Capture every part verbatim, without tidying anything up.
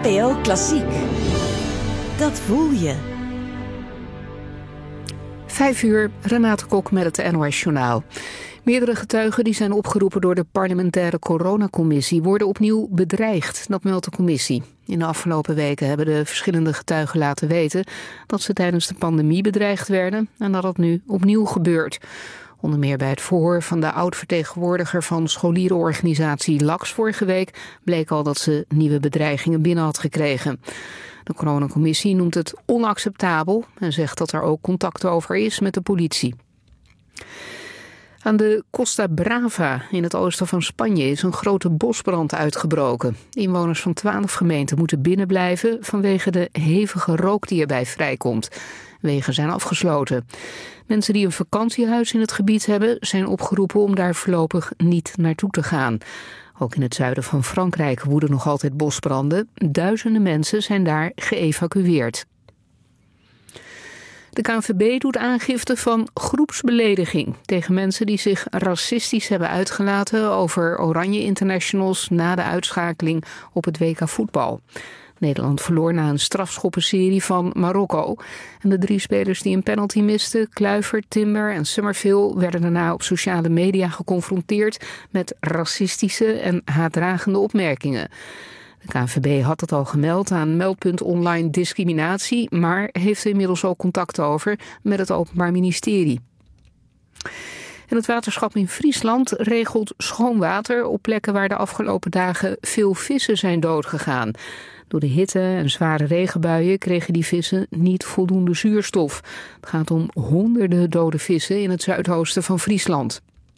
N P O Klassiek. Dat voel je. Vijf uur, Renate Kok met het N O S Journaal. Meerdere getuigen die zijn opgeroepen door de parlementaire coronacommissie worden opnieuw bedreigd, dat meldt de commissie. In de afgelopen weken hebben de verschillende getuigen laten weten dat ze tijdens de pandemie bedreigd werden en dat dat nu opnieuw gebeurt. Onder meer bij het verhoor van de oud-vertegenwoordiger van scholierenorganisatie L A X vorige week bleek al dat ze nieuwe bedreigingen binnen had gekregen. De coronacommissie noemt het onacceptabel en zegt dat er ook contact over is met de politie. Aan de Costa Brava in het oosten van Spanje is een grote bosbrand uitgebroken. Inwoners van twaalf gemeenten moeten binnenblijven vanwege de hevige rook die erbij vrijkomt. Wegen zijn afgesloten. Mensen die een vakantiehuis in het gebied hebben zijn opgeroepen om daar voorlopig niet naartoe te gaan. Ook in het zuiden van Frankrijk woeden nog altijd bosbranden. Duizenden mensen zijn daar geëvacueerd. De K N V B doet aangifte van groepsbelediging tegen mensen die zich racistisch hebben uitgelaten over Oranje Internationals na de uitschakeling op het W K voetbal. Nederland verloor na een strafschoppenserie van Marokko. En de drie spelers die een penalty misten, Kluivert, Timber en Summerville, werden daarna op sociale media geconfronteerd met racistische en haatdragende opmerkingen. De K N V B had het al gemeld aan Meldpunt Online Discriminatie, maar heeft er inmiddels ook contact over met het Openbaar Ministerie. En het waterschap in Friesland regelt schoon water op plekken waar de afgelopen dagen veel vissen zijn doodgegaan. Door de hitte en zware regenbuien kregen die vissen niet voldoende zuurstof. Het gaat om honderden dode vissen in het zuidoosten van Friesland.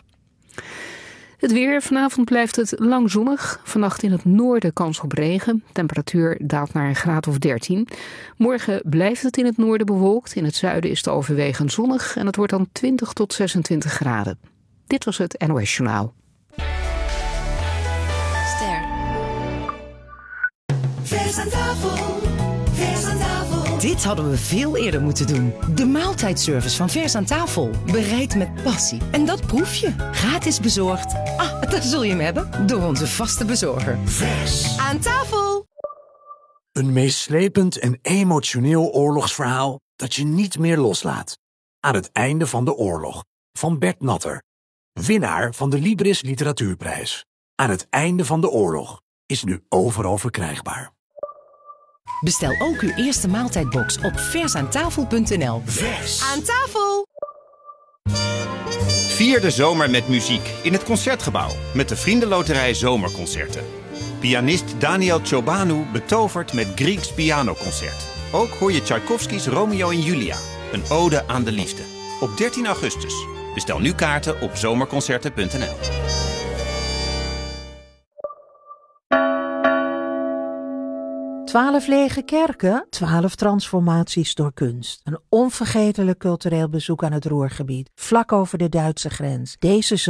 Het weer. Vanavond blijft het lang zonnig. Vannacht in het noorden kans op regen. Temperatuur daalt naar een graad of dertien. Morgen blijft het in het noorden bewolkt. In het zuiden is het overwegend zonnig. En het wordt dan twintig tot zesentwintig graden. Dit was het N O S Journaal. Ster. Vers aan tafel. Vers aan tafel. Dit hadden we veel eerder moeten doen. De maaltijdservice van Vers aan tafel. Bereid met passie. En dat proef je. Gratis bezorgd. Ah, daar zul je hem hebben. Door onze vaste bezorger. Vers aan tafel. Een meeslepend en emotioneel oorlogsverhaal dat je niet meer loslaat. Aan het einde van de oorlog. Van Bert Natter. Winnaar van de Libris Literatuurprijs. Aan het einde van de oorlog. Is nu overal verkrijgbaar. Bestel ook uw eerste maaltijdbox op versaantafel punt n l. Vers aan tafel. Vier de zomer met muziek in het Concertgebouw met de Vriendenloterij Zomerconcerten. Pianist Daniel Ciobanu betovert met Grieks pianoconcert. Ook hoor je Tchaikovskys Romeo en Julia, een ode aan de liefde. Op dertien augustus. Bestel nu kaarten op zomerconcerten punt n l. Twaalf lege kerken, twaalf transformaties door kunst. Een onvergetelijk cultureel bezoek aan het Ruhrgebied, vlak over de Duitse grens. Deze